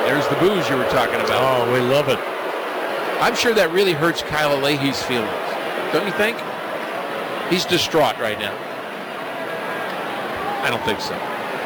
There's the booze you were talking about. Oh, we love it. I'm sure that really hurts Kyle Leahy's feelings. Don't you think? He's distraught right now. I don't think so.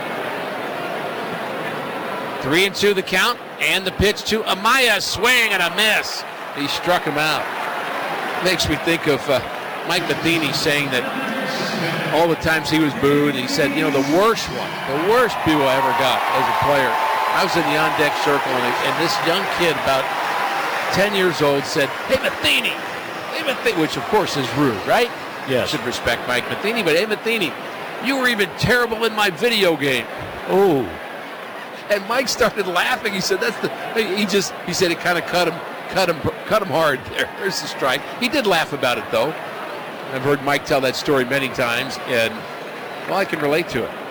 3-2 the count, and the pitch to Amaya. Swing and a miss. He struck him out. Makes me think of Mike Matheny saying that all the times he was booed, he said, you know, the worst boo I ever got as a player. I was in the on-deck circle, and this young kid, about 10 years old, said, hey, Matheny, which of course is rude, right? Yes. You should respect Mike Matheny, but hey, Matheny, you were even terrible in my video game. Oh. And Mike started laughing. He said, he said it kind of cut him hard there. There's the strike. He did laugh about it, though. I've heard Mike tell that story many times, and, well, I can relate to it.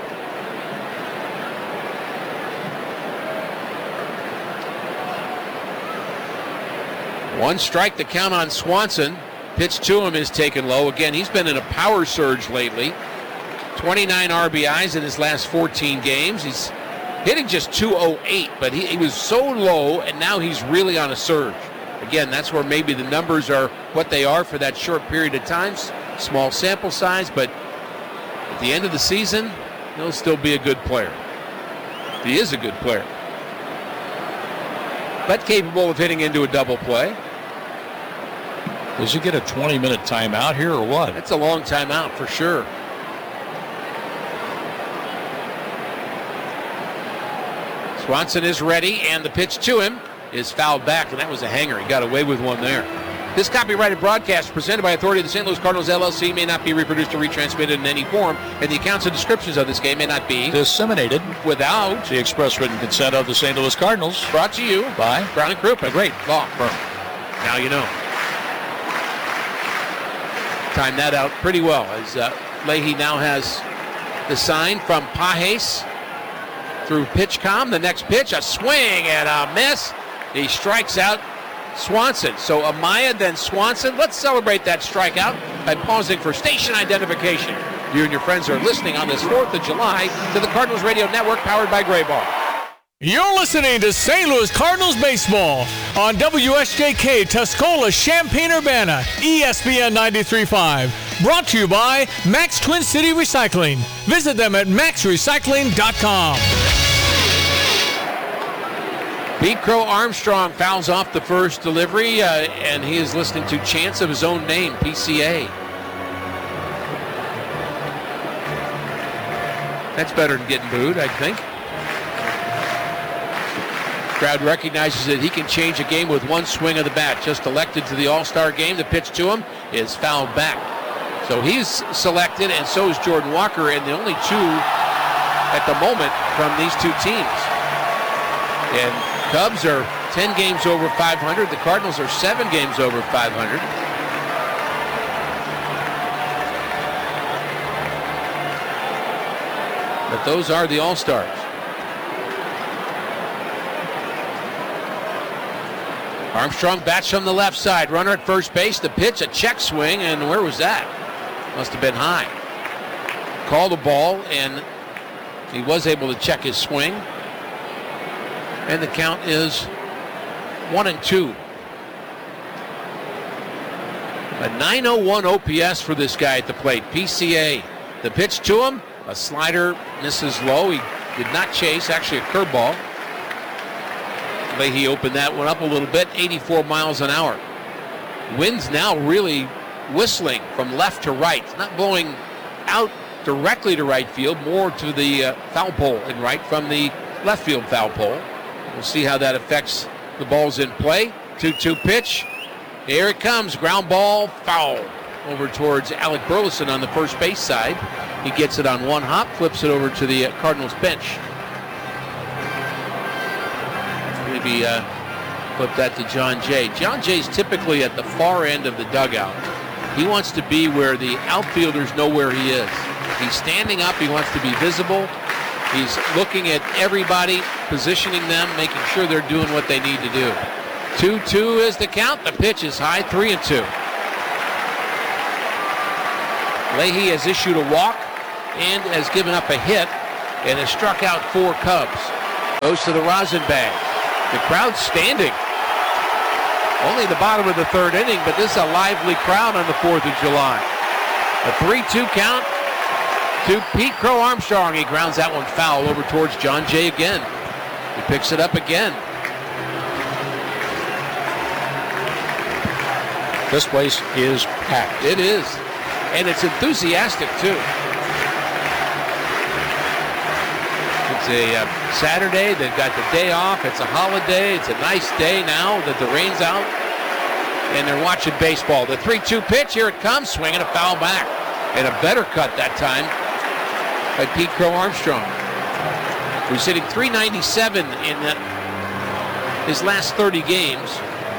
One strike, the count on Swanson. Pitch to him is taken low. Again, he's been in a power surge lately. 29 RBIs in his last 14 games. He's hitting just .208, but he was so low, and now he's really on a surge. Again, that's where maybe the numbers are what they are for that short period of time. Small sample size, but at the end of the season, he'll still be a good player. He is a good player. But capable of hitting into a double play. Does he get a 20-minute timeout here or what? That's a long timeout for sure. Swanson is ready, and the pitch to him is fouled back, and that was a hanger. He got away with one there. This copyrighted broadcast presented by authority of the St. Louis Cardinals, LLC, may not be reproduced or retransmitted in any form, and the accounts and descriptions of this game may not be disseminated without the express written consent of the St. Louis Cardinals. Brought to you by Brown & Crouppen. Great law firm. Now you know. Timed that out pretty well, as Leahy now has the sign from Pages through PitchCom. The next pitch, a swing and a miss. He strikes out Swanson. So Amaya, then Swanson. Let's celebrate that strikeout by pausing for station identification. You and your friends are listening on this 4th of July to the Cardinals Radio Network, powered by Gray Bar. You're listening to St. Louis Cardinals baseball on WSJK Tuscola, Champaign-Urbana, ESPN 93.5. Brought to you by Max Twin City Recycling. Visit them at maxrecycling.com. Pete Crow Armstrong fouls off the first delivery, and he is listening to chants of his own name, PCA. That's better than getting booed, I think. Crowd recognizes that he can change a game with one swing of the bat. Just elected to the All-Star game. The pitch to him is fouled back. So he's selected, and so is Jordan Walker, and the only two at the moment from these two teams. And Cubs are 10 games over 500. The Cardinals are 7 games over 500. But those are the All-Stars. Armstrong bats from the left side. Runner at first base. The pitch, a check swing, and where was that? Must have been high. Called the ball, and he was able to check his swing. And the count is 1-2. A 901 OPS for this guy at the plate. PCA. The pitch to him, a slider misses low. He did not chase, actually a curveball. Leahy opened that one up a little bit, 84 miles an hour. Wind's now really whistling from left to right. It's not blowing out directly to right field, more to the foul pole in right from the left field foul pole. We'll see how that affects the balls in play. 2-2 pitch. Here it comes. Ground ball, foul. Over towards Alec Burleson on the first base side. He gets it on one hop, flips it over to the Cardinals bench. Maybe flip that to John Jay. John Jay's typically at the far end of the dugout. He wants to be where the outfielders know where he is. He's standing up. He wants to be visible. He's looking at everybody, positioning them, making sure they're doing what they need to do. 2-2 is the count. The pitch is high, 3-2. Leahy has issued a walk and has given up a hit and has struck out 4 Cubs. Goes to the rosin bag. The crowd's standing. Only the bottom of the third inning, but this is a lively crowd on the 4th of July. A 3-2 count to Pete Crow Armstrong. He grounds that one foul over towards John Jay again. He picks it up again. This place is packed. It is. And it's enthusiastic, too. It's a Saturday. They've got the day off. It's a holiday. It's a nice day now that the rain's out. And they're watching baseball. The 3-2 pitch, here it comes. Swinging a foul back. And a better cut that time by Pete Crow Armstrong, who's hitting .397 in his last 30 games.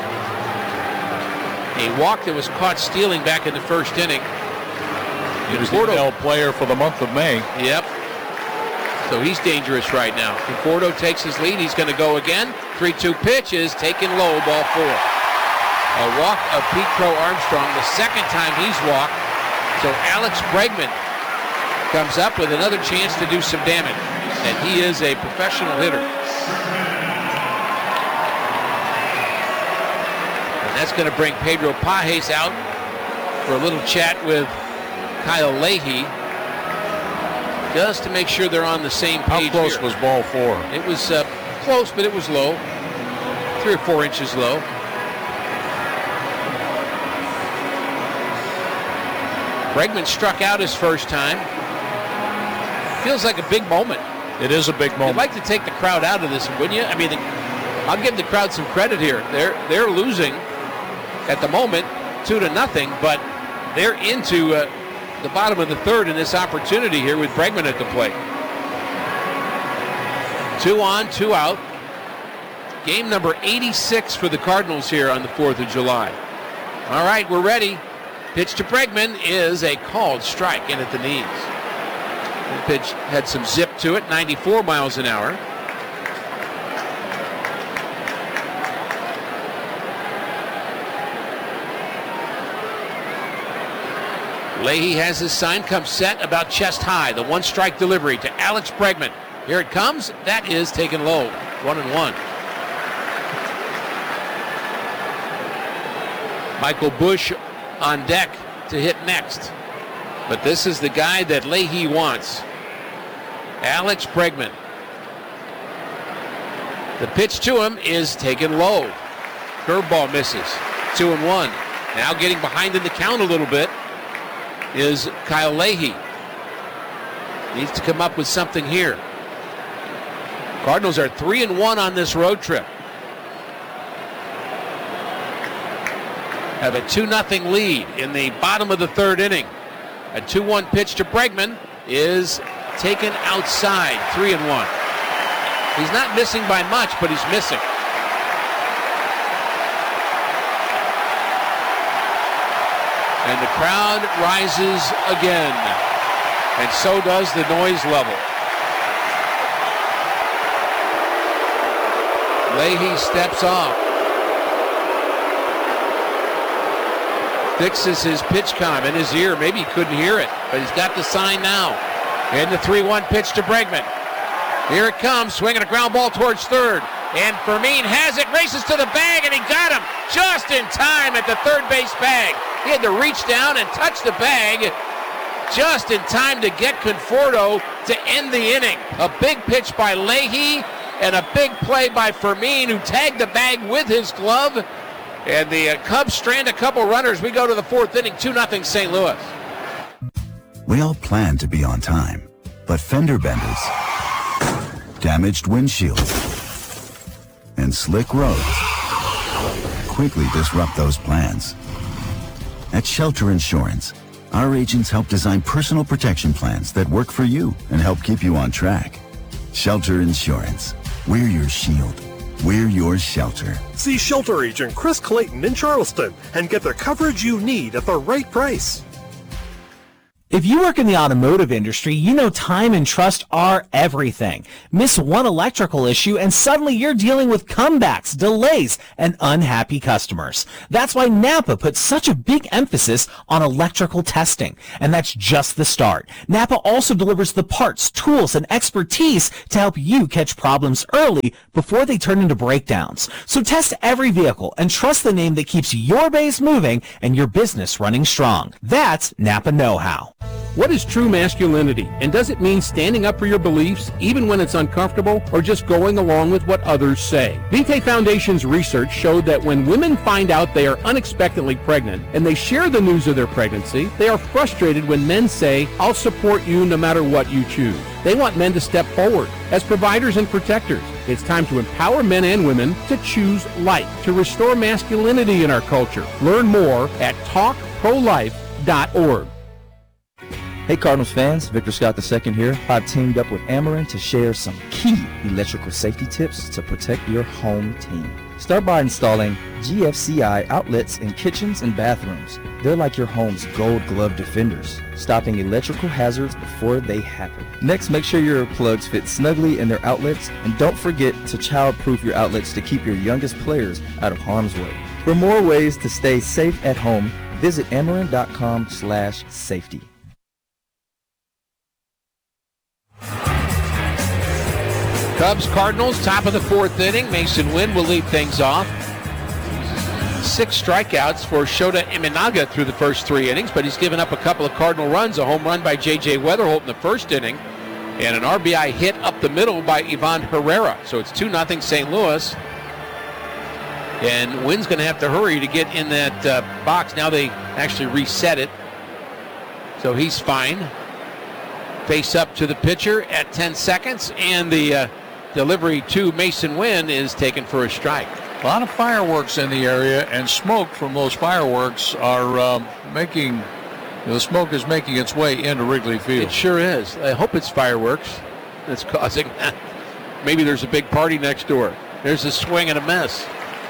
A walk that was caught stealing back in the first inning. He was the NL player for the month of May. Yep. So he's dangerous right now. Conforto takes his lead. He's going to go again. 3-2 pitch is taken low, ball 4. A walk of Pete Crow Armstrong, the second time he's walked. So Alex Bregman comes up with another chance to do some damage. And he is a professional hitter. And that's going to bring Pedro Pages out for a little chat with Kyle Leahy, just to make sure they're on the same page. How close here. was ball 4? It was close, but it was low. 3 or 4 inches low. Bregman struck out his first time. Feels like a big moment. It is a big moment. You'd like to take the crowd out of this, wouldn't you? I mean, I'll give the crowd some credit here. They're losing at the moment 2-0, but they're into the bottom of the third in this opportunity here with Bregman at the plate. 2 on, 2 out. Game number 86 for the Cardinals here on the 4th of July. All right, we're ready. Pitch to Bregman is a called strike in at the knees. The pitch had some zip to it, 94 miles an hour. Leahy has his sign, comes set about chest high. The 1-strike delivery to Alex Bregman. Here it comes. That is taken low. 1-1. Michael Busch on deck to hit next. But this is the guy that Leahy wants. Alex Bregman. The pitch to him is taken low. Curveball misses. 2-1. Now getting behind in the count a little bit is Kyle Leahy. Needs to come up with something here. Cardinals are 3-1 on this road trip. Have a 2-0 lead in the bottom of the third inning. A 2-1 pitch to Bregman is taken outside. 3-1. He's not missing by much, but he's missing. And the crowd rises again. And so does the noise level. Leahy steps off. Fixes his pitch comm in his ear. Maybe he couldn't hear it, but he's got the sign now. And the 3-1 pitch to Bregman. Here it comes, swinging a ground ball towards third. And Fermin has it, races to the bag, and he got him just in time at the third base bag. He had to reach down and touch the bag just in time to get Conforto to end the inning. A big pitch by Leahy and a big play by Fermin, who tagged the bag with his glove. And the Cubs strand a couple runners. We go to the 4th inning, 2-0 St. Louis. We all plan to be on time, but fender benders, damaged windshields, and slick roads quickly disrupt those plans. At Shelter Insurance, our agents help design personal protection plans that work for you and help keep you on track. Shelter Insurance. We're your shield. We're your shelter. See Shelter Agent Chris Clayton in Charleston and get the coverage you need at the right price. If you work in the automotive industry, you know time and trust are everything. Miss one electrical issue and suddenly you're dealing with comebacks, delays, and unhappy customers. That's why Napa puts such a big emphasis on electrical testing. And that's just the start. Napa also delivers the parts, tools, and expertise to help you catch problems early before they turn into breakdowns. So test every vehicle and trust the name that keeps your base moving and your business running strong. That's Napa Know-How. What is true masculinity, and does it mean standing up for your beliefs even when it's uncomfortable, or just going along with what others say? Vitae Foundation's research showed that when women find out they are unexpectedly pregnant and they share the news of their pregnancy, they are frustrated when men say, "I'll support you no matter what you choose." They want men to step forward as providers and protectors. It's time to empower men and women to choose life, to restore masculinity in our culture. Learn more at talkprolife.org. Hey Cardinals fans, Victor Scott II here. I've teamed up with Ameren to share some key electrical safety tips to protect your home team. Start by installing GFCI outlets in kitchens and bathrooms. They're like your home's gold glove defenders, stopping electrical hazards before they happen. Next, make sure your plugs fit snugly in their outlets, and don't forget to child-proof your outlets to keep your youngest players out of harm's way. For more ways to stay safe at home, visit Ameren.com/safety. Cubs Cardinals, top of the fourth inning. Mason Wynn will lead things off. 6 strikeouts for Shota Imanaga through the first 3 innings, but he's given up a couple of Cardinal runs, a home run by J.J. Weatherholt in the first inning, and an RBI hit up the middle by Ivan Herrera. So it's 2-0 St. Louis. And Wynn's going to have to hurry to get in that box. Now they actually reset it, so he's fine. Face up to the pitcher at 10 seconds, and the delivery to Mason Wynn is taken for a strike. A lot of fireworks in the area, and smoke from those fireworks are making, the smoke is making its way into Wrigley Field. It sure is. I hope it's fireworks that's causing that. Maybe there's a big party next door. There's a swing and a miss.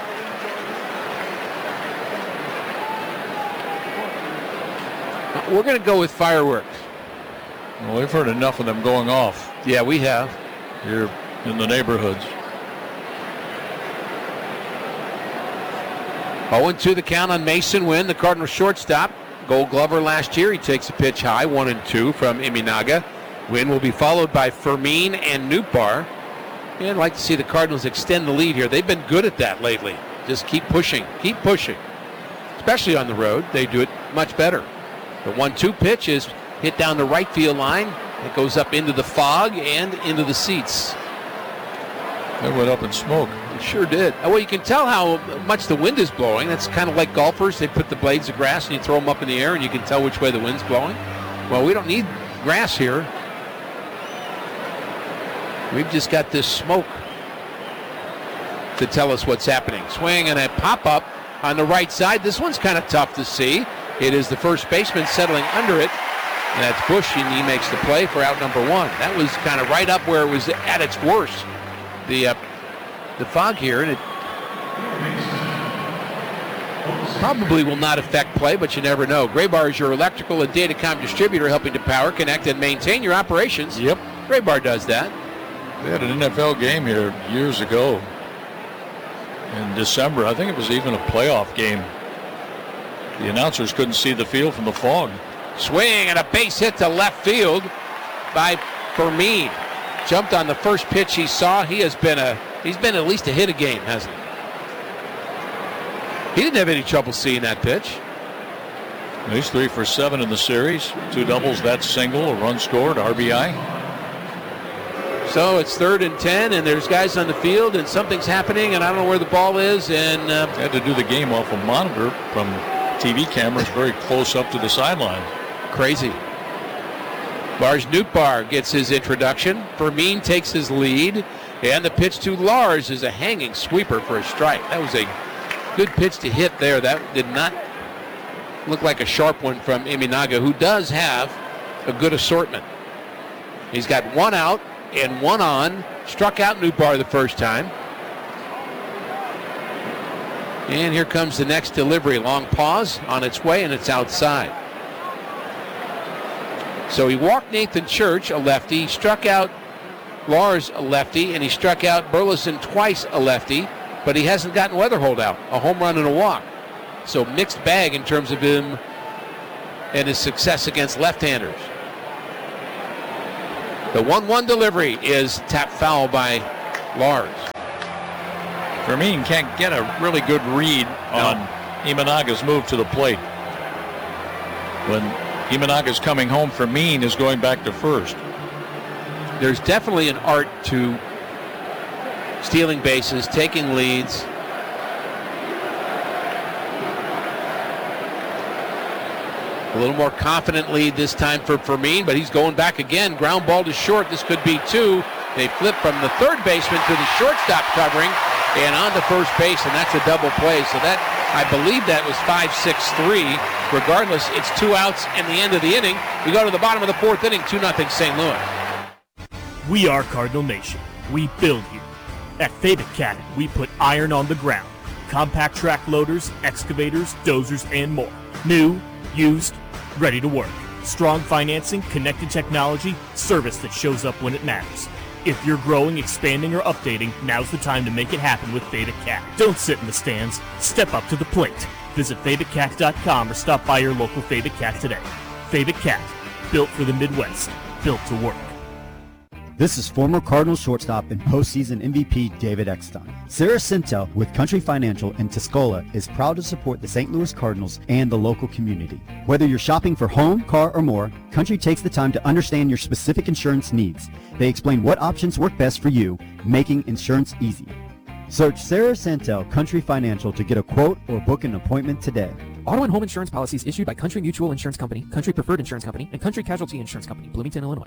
We're going to go with fireworks. Well, we've heard enough of them going off. Yeah, we have. Here in the neighborhoods. 0-2 the count on Mason Wynn, the Cardinals shortstop. Gold Glover last year. He takes a pitch high, 1-2 from Imanaga. Wynn will be followed by Fermin and Nootbaar. And I'd like to see the Cardinals extend the lead here. They've been good at that lately. Just keep pushing, especially on the road. They do it much better. The 1-2 pitch is hit down the right field line. It goes up into the fog and into the seats. It went up in smoke. It sure did. Well, you can tell how much the wind is blowing. That's kind of like golfers. They put the blades of grass and you throw them up in the air and you can tell which way the wind's blowing. Well, we don't need grass here. We've just got this smoke to tell us what's happening. Swing and a pop-up on the right side. This one's kind of tough to see. It is the first baseman settling under it. And that's Bush, and he makes the play for out number 1. That was kind of right up where it was at its worst. The fog here, and it probably will not affect play, but you never know. Graybar is your electrical and datacom distributor, helping to power, connect, and maintain your operations. Yep. Graybar does that. We had an NFL game here years ago in December. I think it was even a playoff game. The announcers couldn't see the field from the fog. Swing and a base hit to left field by Fermin. Jumped on the first pitch he saw. He's been at least a hit a game, hasn't he? He didn't have any trouble seeing that pitch. He's 3 for 7 in the series. 2 doubles, that's single, a run scored, RBI. So it's 3rd and 10, and there's guys on the field, and something's happening, and I don't know where the ball is. And had to do the game off a monitor from TV cameras very close up to the sideline. Crazy. Lars Nootbaar gets his introduction. Fermin takes his lead, and the pitch to Lars is a hanging sweeper for a strike. That was a good pitch to hit there. That did not look like a sharp one from Imanaga, who does have a good assortment. He's got 1 out and 1 on. Struck out Nootbaar the first time. And here comes the next delivery. Long pause on its way, and it's outside. So he walked Nathan Church, a lefty, struck out Lars, a lefty, and he struck out Burleson twice, a lefty, but he hasn't gotten Weatherhold out, a home run and a walk. So mixed bag in terms of him and his success against left-handers. The 1-1 delivery is tapped foul by Lars. Fermin can't get a really good read on Imanaga's move to the plate. When Imanaga's coming home, Fermin is going back to first. There's definitely an art to stealing bases, taking leads. A little more confident lead this time for Fermin, but he's going back again. Ground ball to short. This could be two. They flip from the third baseman to the shortstop covering and on to first base, and that's a double play. So that, I believe that was 5-6-3. Regardless, it's 2 outs and the end of the inning. We go to the bottom of the fourth inning, 2-0 St. Louis. We are Cardinal Nation. We build here. At Theta Cat, we put iron on the ground. Compact track loaders, excavators, dozers, and more. New, used, ready to work. Strong financing, connected technology, service that shows up when it matters. If you're growing, expanding, or updating, now's the time to make it happen with Theta Cat. Don't sit in the stands. Step up to the plate. Visit ThetaCat.com or stop by your local Theta Cat today. Theta Cat, built for the Midwest, built to work. This is former Cardinals shortstop and postseason MVP David Eckstein. Sarah Sintel with Country Financial in Tuscola is proud to support the St. Louis Cardinals and the local community. Whether you're shopping for home, car, or more, Country takes the time to understand your specific insurance needs. They explain what options work best for you, making insurance easy. Search Sarah Sintel Country Financial to get a quote or book an appointment today. Auto and home insurance policies issued by Country Mutual Insurance Company, Country Preferred Insurance Company, and Country Casualty Insurance Company, Bloomington, Illinois.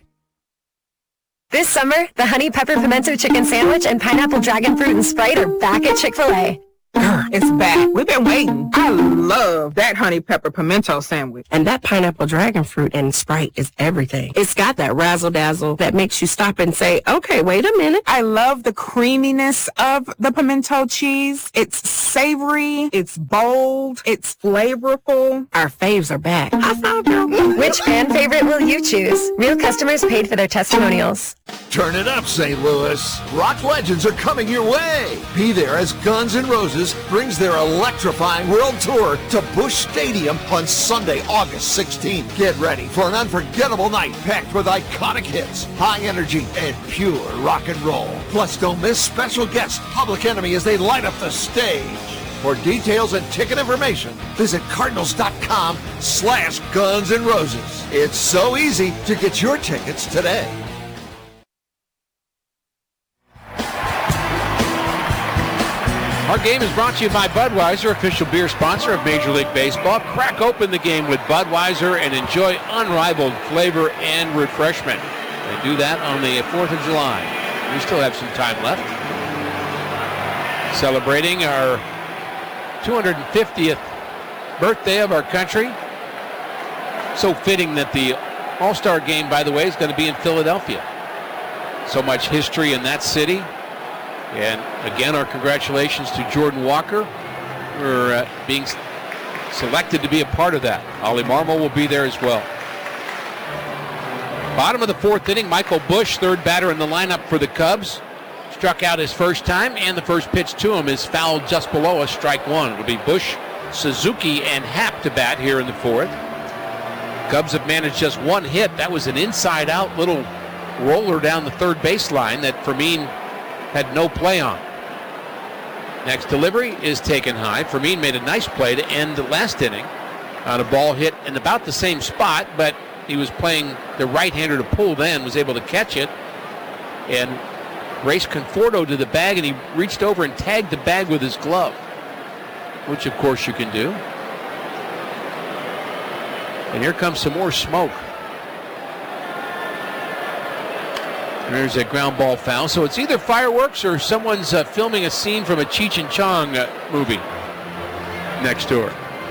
This summer, the Honey Pepper Pimento Chicken Sandwich and Pineapple Dragon Fruit and Sprite are back at Chick-fil-A. It's back. We've been waiting. I love that honey pepper pimento sandwich. And that pineapple dragon fruit and Sprite is everything. It's got that razzle-dazzle that makes you stop and say, okay, wait a minute. I love the creaminess of the pimento cheese. It's savory. It's bold. It's flavorful. Our faves are back. I found you. Which fan favorite will you choose? Real customers paid for their testimonials. Turn it up, St. Louis. Rock legends are coming your way. Be there as Guns N' Roses brings their electrifying world tour to Busch Stadium on Sunday, August 16th. Get ready for an unforgettable night packed with iconic hits, high energy, and pure rock and roll. Plus, don't miss special guest Public Enemy as they light up the stage. For details and ticket information, visit cardinals.com/Guns N' Roses. It's so easy to get your tickets today. Our game is brought to you by Budweiser, official beer sponsor of Major League Baseball. Crack open the game with Budweiser and enjoy unrivaled flavor and refreshment. They do that on the 4th of July. We still have some time left. Celebrating our 250th birthday of our country. So fitting that the All-Star game, by the way, is going to be in Philadelphia. So much history in that city. And again, our congratulations to Jordan Walker for being selected to be a part of that. Ollie Marmol will be there as well. Bottom of the fourth inning, Michael Busch, third batter in the lineup for the Cubs. Struck out his first time, and the first pitch to him is fouled just below a strike one. It'll be Busch, Suzuki, and Happ to bat here in the fourth. Cubs have managed just one hit. That was an inside-out little roller down the third baseline that Fermin had no play on. Next delivery is taken high. Fermin made a nice play to end the last inning on a ball hit in about the same spot, but he was playing the right-hander to pull then, was able to catch it, and raced Conforto to the bag, and he reached over and tagged the bag with his glove, which of course you can do. And here comes some more smoke. There's a ground ball foul. So it's either fireworks or someone's filming a scene from a Cheech and Chong movie next door.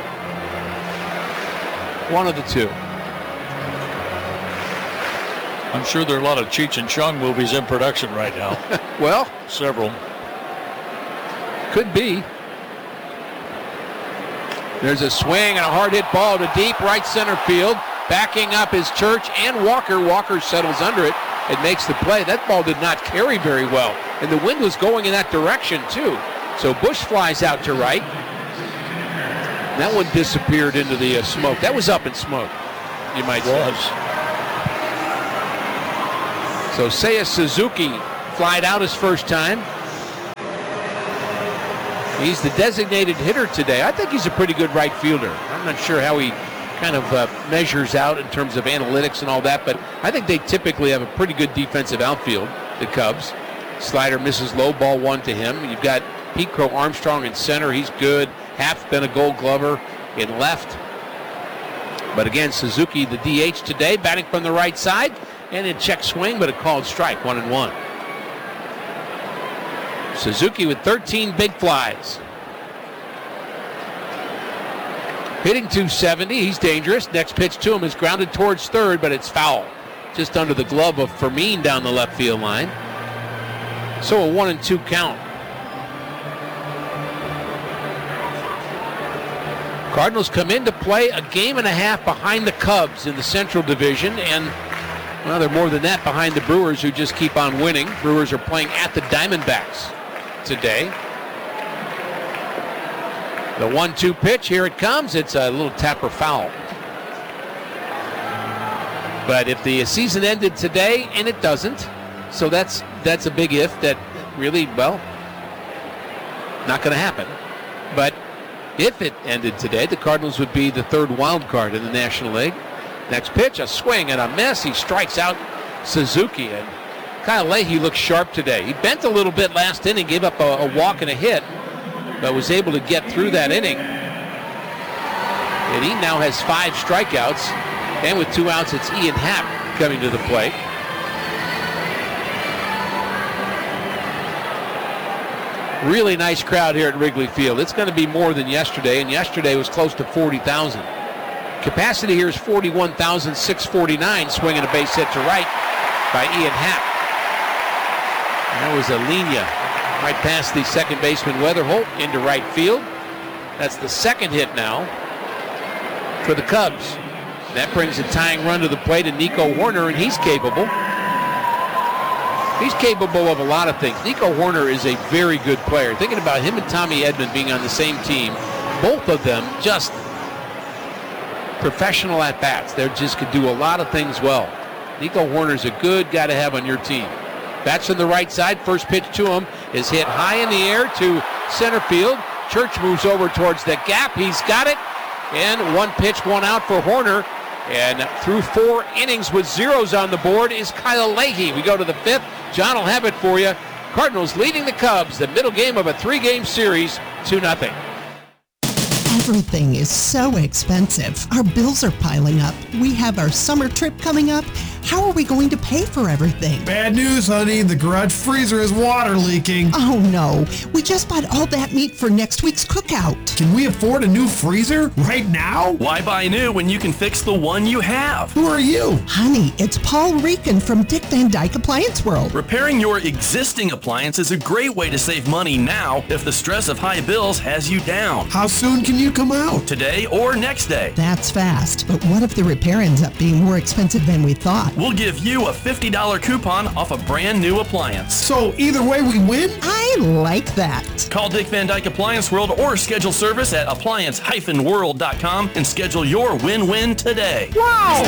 One of the two. I'm sure there are a lot of Cheech and Chong movies in production right now. Well, several. Could be. There's a swing and a hard hit ball to deep right center field. Backing up is Church and Walker. Walker settles under it and makes the play. That ball did not carry very well, and the wind was going in that direction too. So Bush flies out to right. And that one disappeared into the smoke. That was up in smoke, you might say. So Seiya Suzuki flied out his first time. He's the designated hitter today. I think he's a pretty good right fielder. I'm not sure how he kind of measures out in terms of analytics and all that, but I think they typically have a pretty good defensive outfield, the Cubs. Slider misses low, ball one to him. You've got Pete Crow Armstrong in center. He's good. Half's been a Gold Glover in left. But again, Suzuki, the DH today, batting from the right side, and in check swing, but a called strike, 1-1. Suzuki with 13 big flies. Hitting .270, he's dangerous. Next pitch to him is grounded towards third, but it's foul. Just under the glove of Fermin down the left field line. So a 1-2 count. Cardinals come into play a game and a half behind the Cubs in the Central Division, and well, they're more than that behind the Brewers, who just keep on winning. Brewers are playing at the Diamondbacks today. The 1-2 pitch, here it comes. It's a little tapper foul. But if the season ended today, and it doesn't, so that's a big if that really, well, not going to happen. But if it ended today, the Cardinals would be the third wild card in the National League. Next pitch, a swing and a miss. He strikes out Suzuki, and Kyle Leahy looks sharp today. He bent a little bit last inning, gave up a walk and a hit, but was able to get through that inning. And he now has 5 strikeouts, and with 2 outs, it's Ian Happ coming to the plate. Really nice crowd here at Wrigley Field. It's going to be more than yesterday, and yesterday was close to 40,000. Capacity here is 41,649, swinging a base hit to right by Ian Happ. And that was a linea right past the second baseman Weatherholt into right field. That's the second hit now for the Cubs. That brings a tying run to the plate, and Nico Hoerner, and he's capable. He's capable of a lot of things. Nico Hoerner is a very good player. Thinking about him and Tommy Edman being on the same team, both of them just professional at-bats. They just could do a lot of things well. Nico Hoerner's a good guy to have on your team. Bats on the right side. First pitch to him is hit high in the air to center field. Church moves over towards the gap. He's got it. And 1 pitch, 1 out for Hoerner. And through 4 innings with zeros on the board is Kyle Leahy. We go to the 5th. John will have it for you. Cardinals leading the Cubs, the middle game of a 3-game series, 2-0. Everything is so expensive. Our bills are piling up. We have our summer trip coming up. How are we going to pay for everything? Bad news, honey. The garage freezer is water leaking. Oh, no. We just bought all that meat for next week's cookout. Can we afford a new freezer right now? Why buy new when you can fix the one you have? Who are you? Honey, it's Paul Rican from Dick Van Dyke Appliance World. Repairing your existing appliance is a great way to save money now if the stress of high bills has you down. How soon can you come out? Today or next day. That's fast, but what if the repair ends up being more expensive than we thought? We'll give you a $50 coupon off a brand new appliance. So either way we win? I like that. Call Dick Van Dyke Appliance World or schedule service at appliance-world.com and schedule your win-win today. Wow!